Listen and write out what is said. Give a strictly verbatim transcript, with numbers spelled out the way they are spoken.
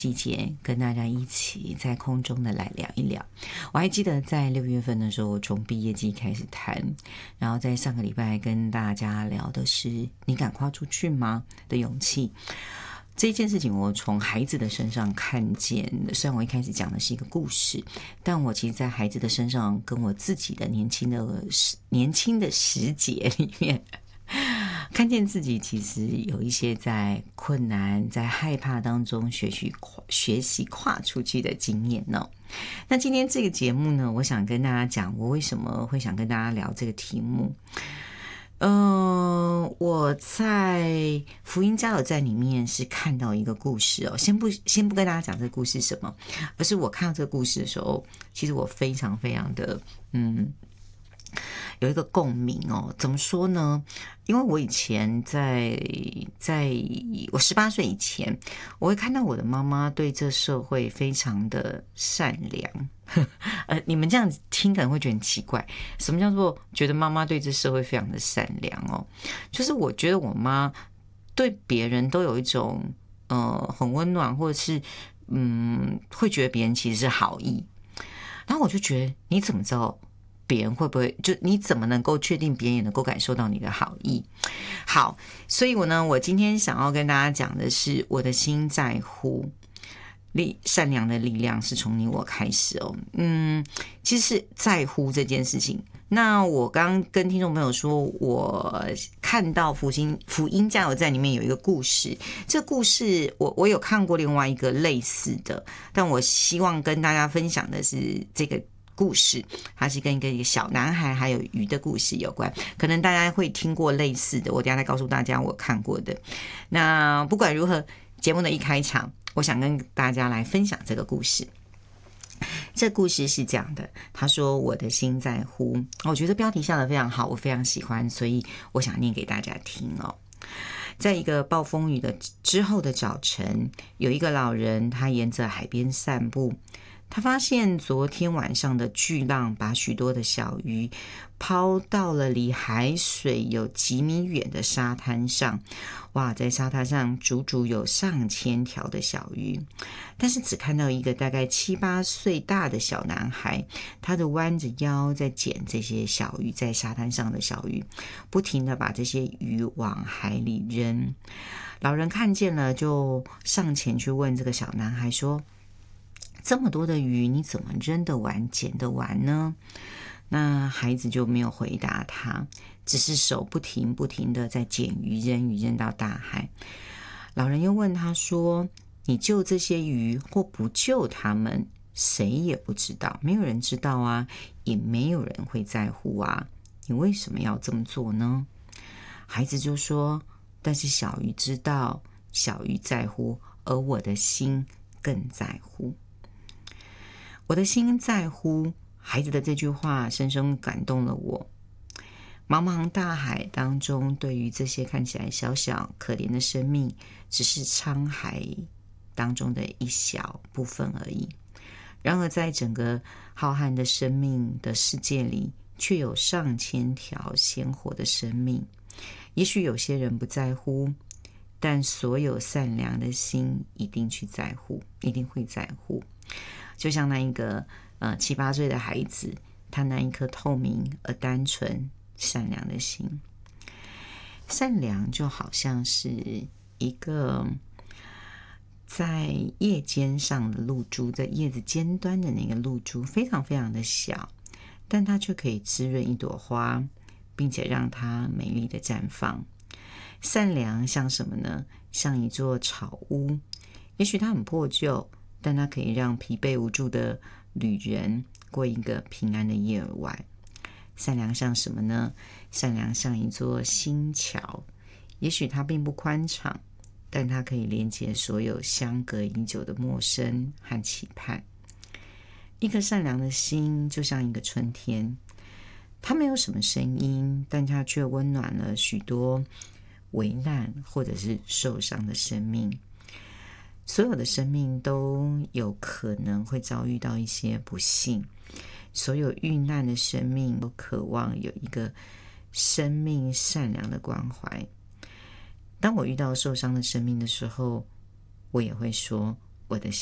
季节跟大家一起在空中的来聊一聊。我还记得在六月份的时候，我从毕业季开始谈，然后在上个礼拜跟大家聊的是你敢跨出去吗的勇气。这件事情我从孩子的身上看见，虽然我一开始讲的是一个故事，但我其实在孩子的身上跟我自己的年轻的年轻的时节里面看见自己其实有一些在困难在害怕当中学习学习跨出去的经验呢。那今天这个节目呢，我想跟大家讲我为什么会想跟大家聊这个题目。呃，我在福音加油站里面是看到一个故事哦，先不先不跟大家讲这个故事是什么，而是我看到这个故事的时候，其实我非常非常的嗯有一个共鸣哦。怎么说呢？因为我以前在在我十八岁以前，我会看到我的妈妈对这社会非常的善良。呃，你们这样子听可能会觉得很奇怪，什么叫做觉得妈妈对这社会非常的善良哦？就是我觉得我妈对别人都有一种呃很温暖，或者是嗯会觉得别人其实是好意。然后我就觉得你怎么知道别人会不会，就你怎么能够确定别人也能够感受到你的好意？好，所以我呢，我今天想要跟大家讲的是，我的心在乎。力善良的力量是从你我开始哦。嗯，其实是在乎这件事情。那我刚刚跟听众朋友说，我看到福音福音加油站里面有一个故事，这个故事我我有看过另外一个类似的，但我希望跟大家分享的是这个故事，它是跟一个一个小男孩还有鱼的故事有关，可能大家会听过类似的，我等一下再告诉大家我看过的。那不管如何，节目的一开场，我想跟大家来分享这个故事。这故事是这样的，他说我的心在乎，我觉得标题下得非常好，我非常喜欢，所以我想念给大家听哦。在一个暴风雨的之后的早晨，有一个老人，他沿着海边散步，他发现昨天晚上的巨浪把许多的小鱼抛到了离海水有几米远的沙滩上。哇，在沙滩上足足有上千条的小鱼，但是只看到一个大概七八岁大的小男孩，他的弯着腰在捡这些小鱼，在沙滩上的小鱼，不停地把这些鱼往海里扔。老人看见了，就上前去问这个小男孩说，这么多的鱼你怎么扔得完捡得完呢？那孩子就没有回答他，只是手不停不停的在捡鱼扔鱼扔到大海。老人又问他说，你救这些鱼或不救他们，谁也不知道，没有人知道啊，也没有人会在乎啊，你为什么要这么做呢？孩子就说，但是小鱼知道，小鱼在乎，而我的心更在乎。我的心在乎，孩子的这句话深深感动了我。茫茫大海当中，对于这些看起来小小可怜的生命，只是沧海当中的一小部分而已。然而在整个浩瀚的生命的世界里，却有上千条鲜活的生命。也许有些人不在乎，但所有善良的心一定去在乎，一定会在乎。就像那一个呃七八岁的孩子，他那一颗透明而单纯善良的心。善良就好像是一个在叶尖上的露珠，在叶子尖端的那个露珠，非常非常的小，但它却可以滋润一朵花，并且让它美丽的绽放。善良像什么呢？像一座草屋，也许它很破旧，但它可以让疲惫无助的旅人过一个平安的夜晚。善良像什么呢？善良像一座新桥，也许它并不宽敞，但它可以连接所有相隔已久的陌生和期盼。一颗善良的心就像一个春天，它没有什么声音，但它却温暖了许多危难或者是受伤的生命。所有的生命都有可能会遭遇到一些不幸，所有遇难的生命都渴望有一个生命善良的关怀。当我遇到受伤的生命的时候，我也会说， 我的